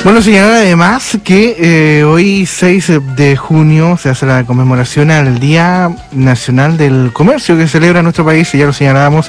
Bueno, señalar además que hoy 6 de junio se hace la conmemoración al Día Nacional del Comercio que celebra nuestro país, y ya lo señalábamos